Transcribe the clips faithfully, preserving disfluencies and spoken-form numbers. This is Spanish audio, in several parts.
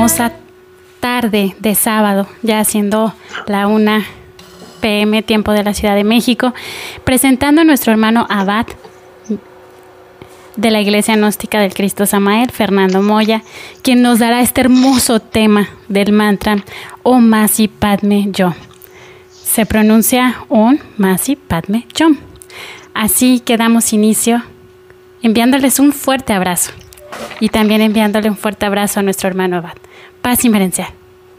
hermosa tarde de sábado, ya siendo la una pe eme, tiempo de la Ciudad de México, presentando a nuestro hermano abad de la Iglesia Gnóstica del Cristo Samael, Fernando Moya, quien nos dará este hermoso tema del mantra Om Masi Padme Hum. Se pronuncia Om Masi Padme Hum. Así que damos inicio enviándoles un fuerte abrazo y también enviándole un fuerte abrazo a nuestro hermano abad. Paz inverencial.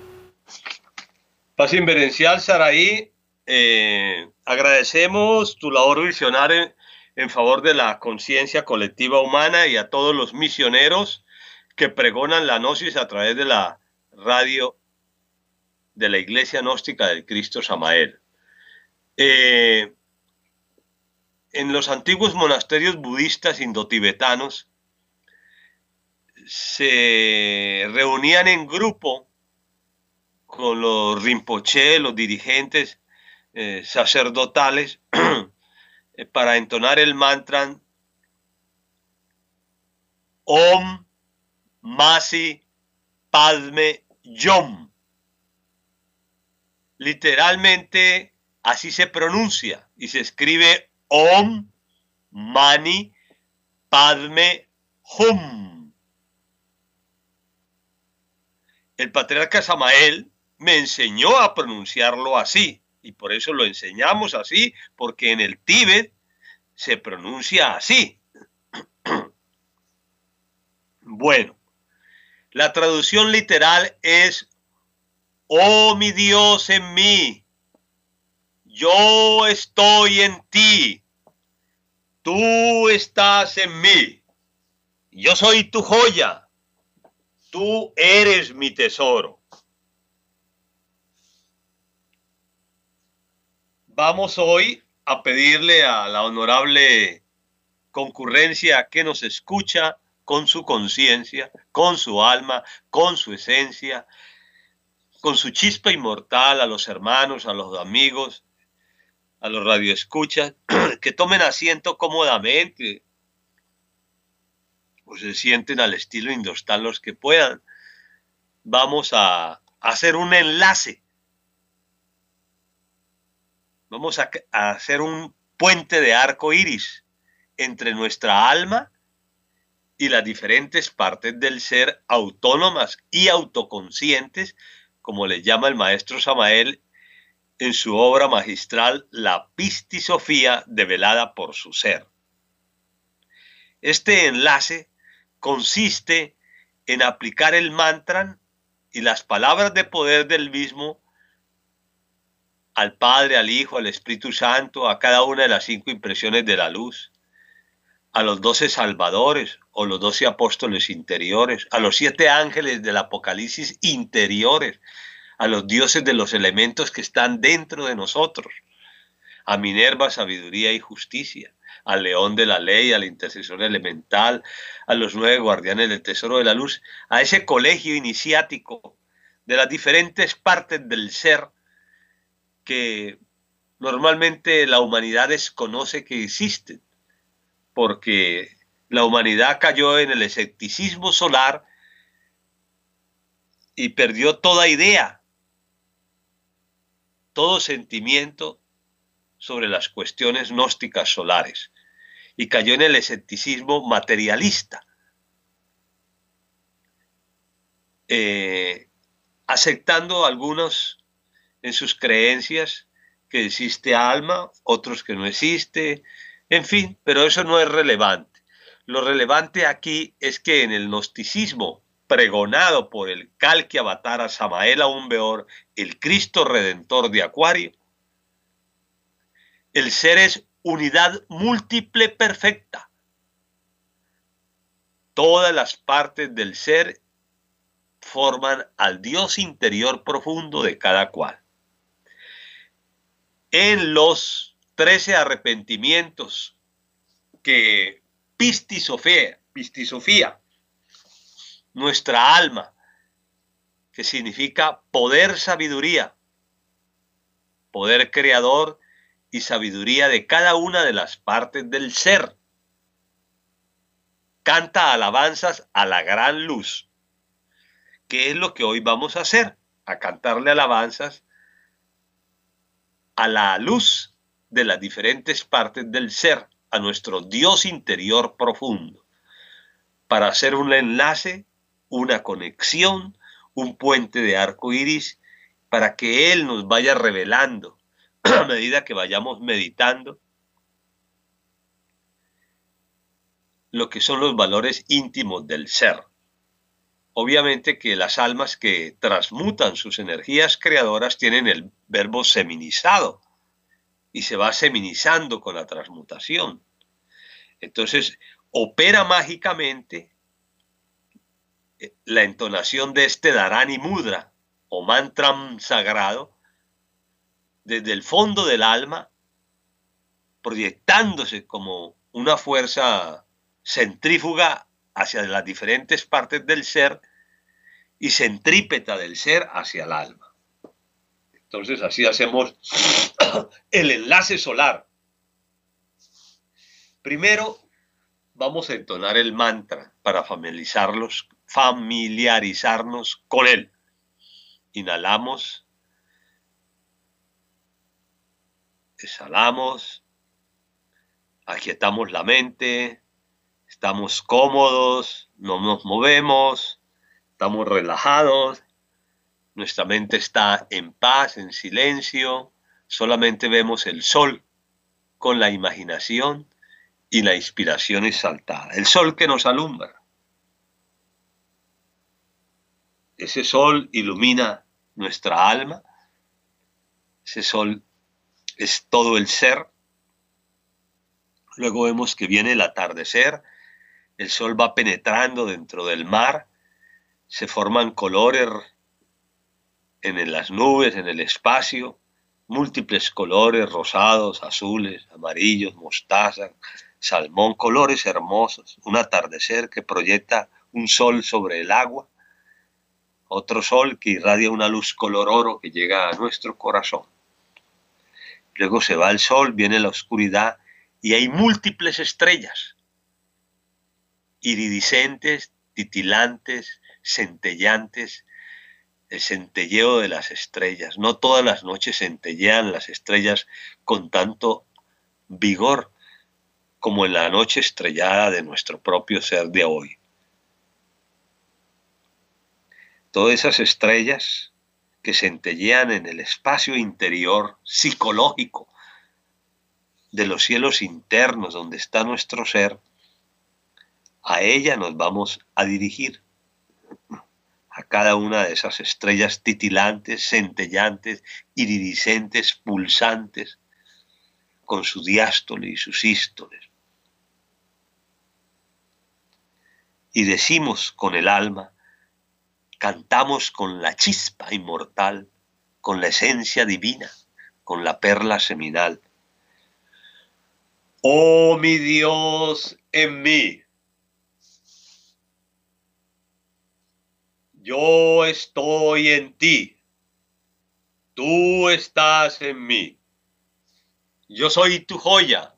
Paz inverencial, Saraí. Eh, agradecemos tu labor visionaria en favor de la conciencia colectiva humana y a todos los misioneros que pregonan la gnosis a través de la radio de la Iglesia Gnóstica del Cristo Samael. Eh, en los antiguos monasterios budistas indotibetanos se reunían en grupo con los rinpoché, los dirigentes eh, sacerdotales, para entonar el mantra Om Masi Padme Hum. Literalmente así se pronuncia y se escribe Om Mani Padme Hum. El patriarca Samael me enseñó a pronunciarlo así, y por eso lo enseñamos así, porque en el Tíbet se pronuncia así. Bueno, la traducción literal es: oh mi Dios en mí, yo estoy en ti, tú estás en mí, yo soy tu joya. Tú eres mi tesoro. Vamos hoy a pedirle a la honorable concurrencia que nos escucha con su conciencia, con su alma, con su esencia, con su chispa inmortal, a los hermanos, a los amigos, a los radioescuchas, que tomen asiento cómodamente, o se sienten al estilo indostán los que puedan. Vamos a hacer un enlace. Vamos a, a hacer un puente de arco iris entre nuestra alma y las diferentes partes del ser autónomas y autoconscientes, como les llama el maestro Samael en su obra magistral La Pistisofía develada por su ser. Este enlace consiste en aplicar el mantra y las palabras de poder del mismo al Padre, al Hijo, al Espíritu Santo, a cada una de las cinco impresiones de la luz, a los doce salvadores o los doce apóstoles interiores, a los siete ángeles del Apocalipsis interiores, a los dioses de los elementos que están dentro de nosotros, a Minerva, sabiduría y justicia, al león de la ley, al intercesor elemental, a los nueve guardianes del tesoro de la luz, a ese colegio iniciático de las diferentes partes del ser que normalmente la humanidad desconoce que existen, porque la humanidad cayó en el escepticismo solar y perdió toda idea, todo sentimiento sobre las cuestiones gnósticas solares, y cayó en el escepticismo materialista, eh, aceptando algunos en sus creencias que existe alma, otros que no existe, en fin, pero eso no es relevante. Lo relevante aquí es que en el gnosticismo pregonado por el Kalki Avatara Samael Aún Beor, el Cristo Redentor de Acuario, el ser es unidad múltiple perfecta. Todas las partes del ser forman al Dios interior profundo de cada cual. En los trece arrepentimientos que Pistisofía, Pistisofía, nuestra alma, que significa poder, sabiduría, poder creador y sabiduría de cada una de las partes del ser, canta alabanzas a la gran luz, ¿qué es lo que hoy vamos a hacer? A cantarle alabanzas a la luz de las diferentes partes del ser, a nuestro Dios interior profundo, para hacer un enlace, una conexión, un puente de arco iris, para que Él nos vaya revelando a medida que vayamos meditando lo que son los valores íntimos del ser. Obviamente que las almas que transmutan sus energías creadoras tienen el verbo seminizado y se va seminizando con la transmutación. Entonces, opera mágicamente la entonación de este Dharani Mudra o mantra sagrado desde el fondo del alma, proyectándose como una fuerza centrífuga hacia las diferentes partes del ser y centrípeta del ser hacia el alma. Entonces así hacemos el enlace solar. Primero vamos a entonar el mantra para familiarizarlos, familiarizarnos con él. Inhalamos, exhalamos, aquietamos la mente, estamos cómodos, no nos movemos, estamos relajados, nuestra mente está en paz, en silencio, solamente vemos el sol con la imaginación y la inspiración exaltada, el sol que nos alumbra. Ese sol ilumina nuestra alma, ese sol es todo el ser. Luego vemos que viene el atardecer, el sol va penetrando dentro del mar, se forman colores en las nubes, en el espacio, múltiples colores, rosados, azules, amarillos, mostaza, salmón, colores hermosos, un atardecer que proyecta un sol sobre el agua, otro sol que irradia una luz color oro que llega a nuestro corazón. Luego se va el sol, viene la oscuridad y hay múltiples estrellas, iridiscentes, titilantes, centellantes, el centelleo de las estrellas. No todas las noches centellean las estrellas con tanto vigor como en la noche estrellada de nuestro propio ser de hoy. Todas esas estrellas que centellean en el espacio interior psicológico de los cielos internos donde está nuestro ser, a ella nos vamos a dirigir, a cada una de esas estrellas titilantes, centellantes, iridiscentes, pulsantes, con su diástole y sus sístoles. Y decimos con el alma, cantamos con la chispa inmortal, con la esencia divina, con la perla seminal. Oh mi Dios en mí, yo estoy en ti, tú estás en mí, yo soy tu joya,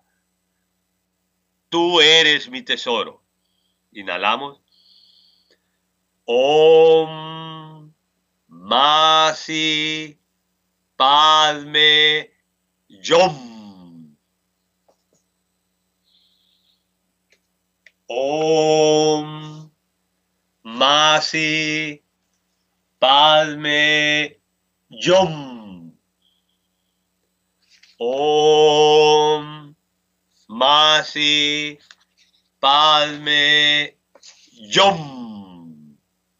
tú eres mi tesoro. Inhalamos. Om Masi Padme Yom. Om Masi Padme Yom. Om Masi Padme Yom.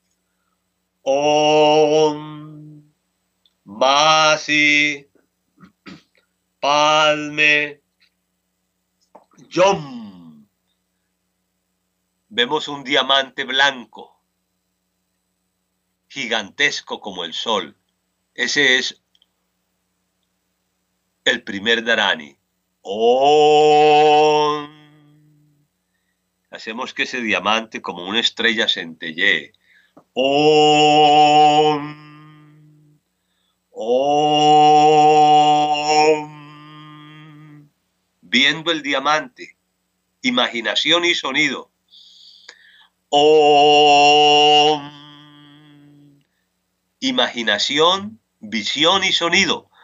Om Masi Padme Yom. Vemos un diamante blanco, gigantesco como el sol. Ese es el primer Dharani. Om. Hacemos que ese diamante como una estrella centellee. Om. Om. Viendo el diamante, imaginación y sonido. Om. imaginación, visión y sonido.